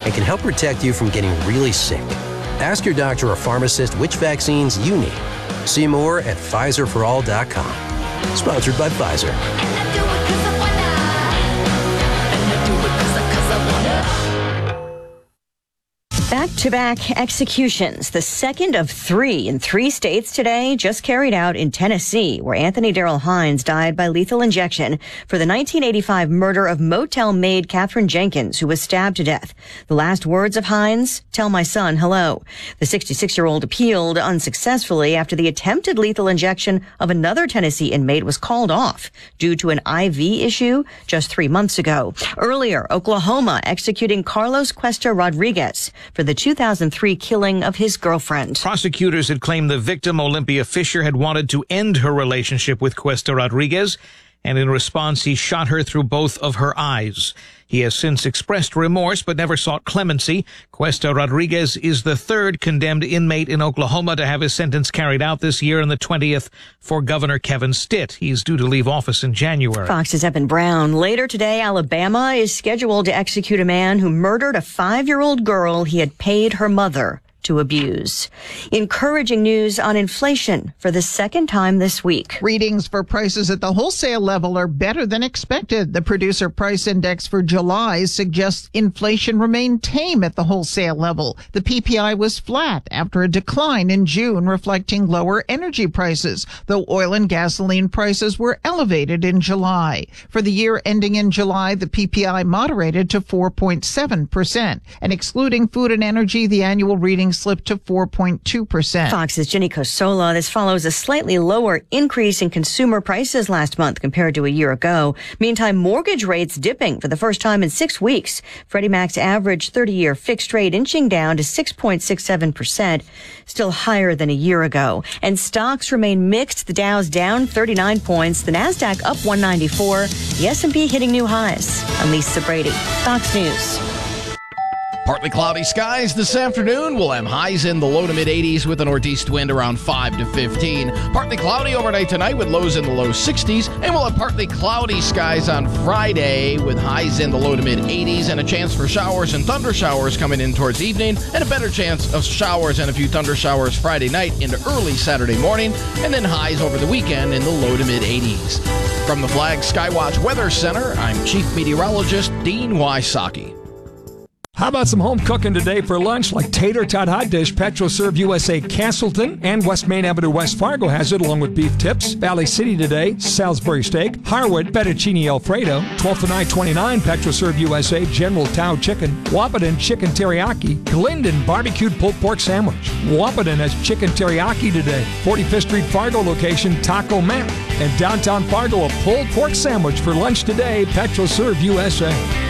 and can help protect you from getting really sick. Ask your doctor or pharmacist which vaccines you need. See more at PfizerForAll.com. Sponsored by Pfizer. Back-to-back executions, the second of three in 3 states today, just carried out in Tennessee, where Anthony Darrell Hines died by lethal injection for the 1985 murder of motel maid Katherine Jenkins, who was stabbed to death. The last words of Hines, "Tell my son hello." The 66-year-old appealed unsuccessfully after the attempted lethal injection of another Tennessee inmate was called off due to an IV issue just 3 months ago. Earlier, Oklahoma executing Carlos Cuesta Rodriguez for the 2003 killing of his girlfriend. Prosecutors had claimed the victim, Olympia Fisher, had wanted to end her relationship with Cuesta Rodriguez, and in response, he shot her through both of her eyes. He has since expressed remorse but never sought clemency. Cuesta Rodriguez is the third condemned inmate in Oklahoma to have his sentence carried out this year, and the 20th for Governor Kevin Stitt. He's due to leave office in January. Fox's Evan Brown. Later today, Alabama is scheduled to execute a man who murdered a 5-year-old girl he had paid her mother to abuse. Encouraging news on inflation for the second time this week. Readings for prices at the wholesale level are better than expected. The Producer Price Index for July suggests inflation remained tame at the wholesale level. The PPI was flat after a decline in June, reflecting lower energy prices, though oil and gasoline prices were elevated in July. For the year ending in July, the PPI moderated to 4.7%, and excluding food and energy, the annual reading slipped to 4.2%. Fox's Jenny Cosola. This follows a slightly lower increase in consumer prices last month compared to a year ago. Meantime, mortgage rates dipping for the first time in 6 weeks. Freddie Mac's average 30-year fixed rate inching down to 6.67%, still higher than a year ago. And stocks remain mixed. The Dow's down 39 points. The Nasdaq up 194. The S&P hitting new highs. I'm Lisa Brady, Fox News. Partly cloudy skies this afternoon. We'll have highs in the low to mid-80s with a northeast wind around 5 to 15. Partly cloudy overnight tonight with lows in the low 60s. And we'll have partly cloudy skies on Friday with highs in the low to mid-80s and a chance for showers and thunder showers coming in towards evening, and a better chance of showers and a few thunder showers Friday night into early Saturday morning, and then highs over the weekend in the low to mid-80s. From the Flag Skywatch Weather Center, I'm Chief Meteorologist Dean Wysocki. How about some home cooking today for lunch, like tater tot hot dish? PetroServe USA Castleton and West Main Avenue West Fargo has it, along with beef tips. Valley City today, Salisbury steak. Harwood, fettuccine Alfredo. 12 to 9.29, PetroServe USA General Tao chicken. Wahpeton chicken teriyaki. Glendon barbecued pulled pork sandwich. Wahpeton has chicken teriyaki today. 45th Street Fargo location, Taco Mac. And downtown Fargo, a pulled pork sandwich for lunch today, PetroServe USA.